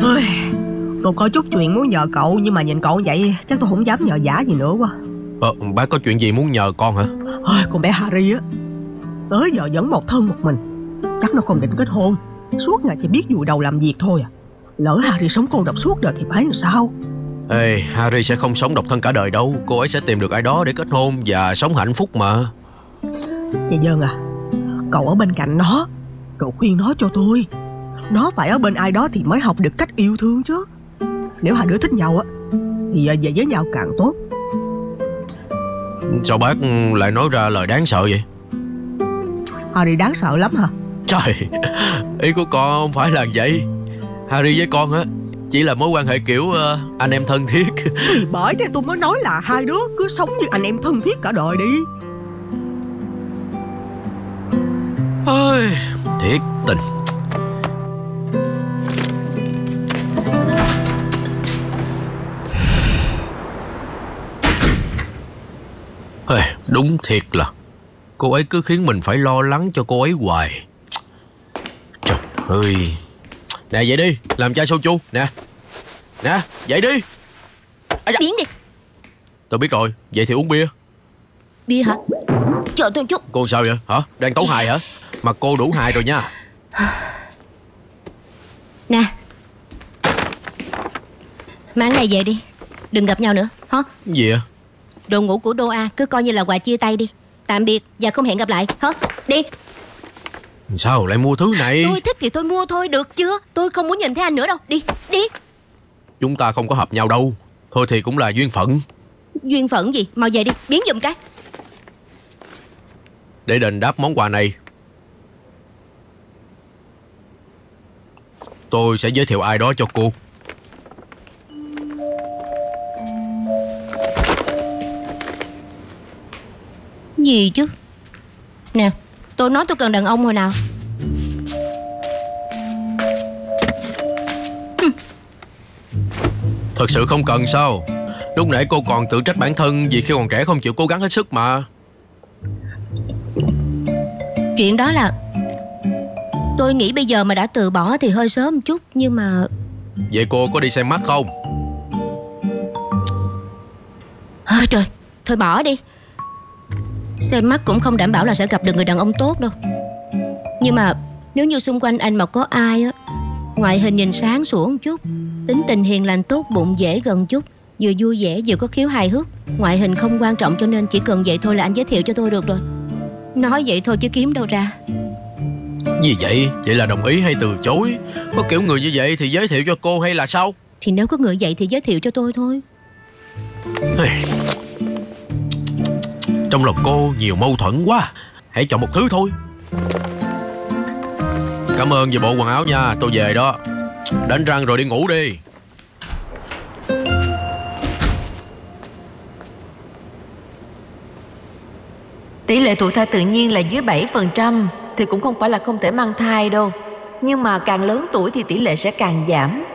Ôi, tôi có chút chuyện muốn nhờ cậu, nhưng mà nhìn cậu vậy chắc tôi không dám nhờ vả gì nữa quá. Bác có chuyện gì muốn nhờ con hả? Con bé Harry á, tới giờ vẫn một thân một mình. Chắc nó không định kết hôn, suốt ngày chỉ biết vùi đầu làm việc thôi à. Lỡ Harry sống cô độc suốt đời thì phải làm sao? Harry sẽ không sống độc thân cả đời đâu. Cô ấy sẽ tìm được ai đó để kết hôn và sống hạnh phúc mà. Chị Dân à, cậu ở bên cạnh nó, cậu khuyên nó cho tôi. Nó phải ở bên ai đó thì mới học được cách yêu thương chứ. Nếu hai đứa thích nhau á thì về với nhau càng tốt. Sao bác lại nói ra lời đáng sợ vậy? Harry đáng sợ lắm hả? Trời, ý của con không phải là vậy. Harry với con á chỉ là mối quan hệ kiểu anh em thân thiết. Bởi thế tôi mới nói là hai đứa cứ sống như anh em thân thiết cả đời đi. Ôi, thiệt tình. Đúng thiệt là cô ấy cứ khiến mình phải lo lắng cho cô ấy hoài. Trời ơi. Nè dậy đi, làm chai soju. Nè, dậy đi. Biến đi. Tôi biết rồi, vậy thì uống bia. Bia hả? Chờ tôi một chút. Cô sao vậy? Hả? Đang tấu hài hả? Mà cô đủ hài rồi nha. Nè, mang này về đi. Đừng gặp nhau nữa hả? Gì vậy? Đồ ngủ của Đô A cứ coi như là quà chia tay đi. Tạm biệt và không hẹn gặp lại hả? Đi. Sao lại mua thứ này? Tôi thích thì tôi mua thôi, được chưa? Tôi không muốn nhìn thấy anh nữa đâu. Đi, đi. Chúng ta không có hợp nhau đâu. Thôi thì cũng là duyên phận. Duyên phận gì? Mau về đi, biến giùm cái. Để đền đáp món quà này, tôi sẽ giới thiệu ai đó cho cô. Gì chứ? Nè, tôi nói tôi cần đàn ông hồi nào? Thật sự không cần sao? Lúc nãy cô còn tự trách bản thân vì khi còn trẻ không chịu cố gắng hết sức mà. Chuyện đó là tôi nghĩ bây giờ mà đã từ bỏ thì hơi sớm một chút. Nhưng mà Vậy cô có đi xem mắt không? trời, thôi bỏ đi. Xem mắt cũng không đảm bảo là sẽ gặp được người đàn ông tốt đâu. Nhưng mà nếu như xung quanh anh mà có ai á, ngoại hình nhìn sáng sủa một chút, tính tình hiền lành tốt bụng dễ gần chút, vừa vui vẻ vừa có khiếu hài hước. Ngoại hình không quan trọng cho nên chỉ cần vậy thôi là anh giới thiệu cho tôi được rồi. Nói vậy thôi chứ kiếm đâu ra. Gì vậy? Vậy là đồng ý hay từ chối? Có kiểu người như vậy thì giới thiệu cho cô hay là sao? Thì nếu có người vậy thì giới thiệu cho tôi thôi. Trong lòng cô nhiều mâu thuẫn quá. Hãy chọn một thứ thôi. Cảm ơn về bộ quần áo nha. Tôi về đó. Đánh răng rồi đi ngủ đi. Tỷ lệ thụ thai tự nhiên là dưới 7% thì cũng không phải là không thể mang thai đâu. Nhưng mà càng lớn tuổi thì tỷ lệ sẽ càng giảm.